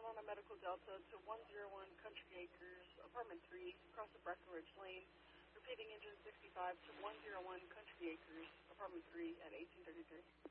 on a Medical Delta to 101 Country Acres, Apartment 3, across the Breckenridge Lane. Repeating engine 65 to 101 Country Acres, Apartment 3 at 1833.